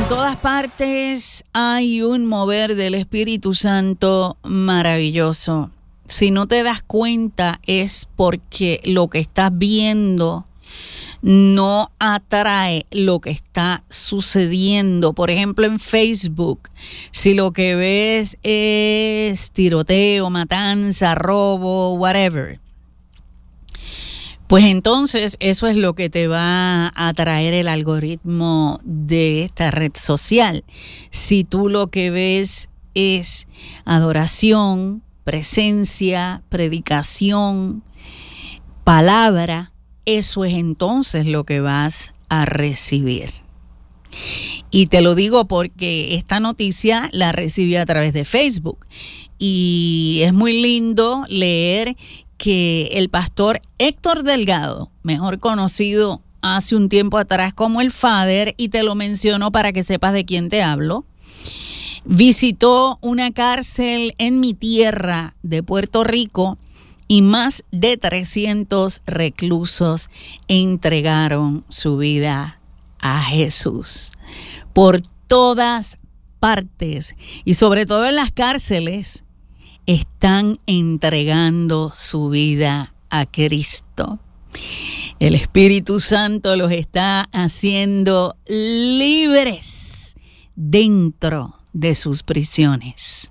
todas partes hay un mover del Espíritu Santo maravilloso. Si no te das cuenta es porque lo que estás viendo no atrae lo que está sucediendo. Por ejemplo, en Facebook, si lo que ves es tiroteo, matanza, robo, whatever, pues entonces eso es lo que te va a atraer el algoritmo de esta red social. Si tú lo que ves es adoración, presencia, predicación, palabra, eso es entonces lo que vas a recibir. Y te lo digo porque esta noticia la recibí a través de Facebook. Y es muy lindo leer que el pastor Héctor Delgado, mejor conocido hace un tiempo atrás como el Father, y te lo menciono para que sepas de quién te hablo, visitó una cárcel en mi tierra de Puerto Rico y más de 300 reclusos entregaron su vida a Jesús. Por todas partes y sobre todo en las cárceles están entregando su vida a Cristo. El Espíritu Santo los está haciendo libres dentro de sus prisiones.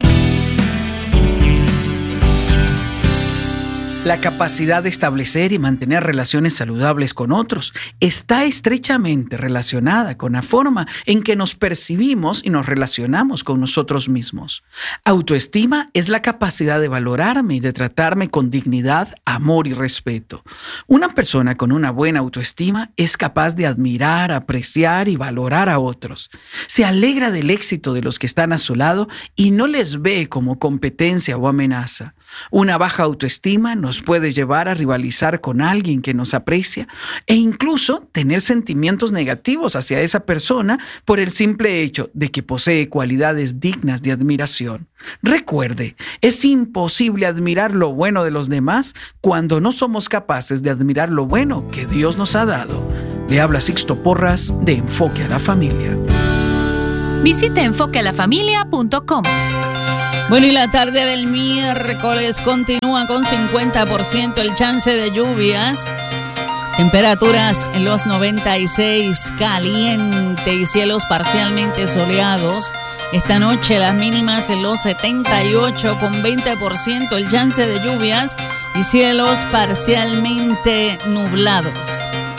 La capacidad de establecer y mantener relaciones saludables con otros está estrechamente relacionada con la forma en que nos percibimos y nos relacionamos con nosotros mismos. Autoestima es la capacidad de valorarme y de tratarme con dignidad, amor y respeto. Una persona con una buena autoestima es capaz de admirar, apreciar y valorar a otros. Se alegra del éxito de los que están a su lado y no les ve como competencia o amenaza. Una baja autoestima nos puede llevar a rivalizar con alguien que nos aprecia e incluso tener sentimientos negativos hacia esa persona por el simple hecho de que posee cualidades dignas de admiración. Recuerde, es imposible admirar lo bueno de los demás cuando no somos capaces de admirar lo bueno que Dios nos ha dado. Le habla Sixto Porras de Enfoque a la Familia. Visite enfoquealafamilia.com. Bueno, y la tarde del miércoles continúa con 50% el chance de lluvias. Temperaturas en los 96, caliente y cielos parcialmente soleados. Esta noche las mínimas en los 78 con 20% el chance de lluvias y cielos parcialmente nublados.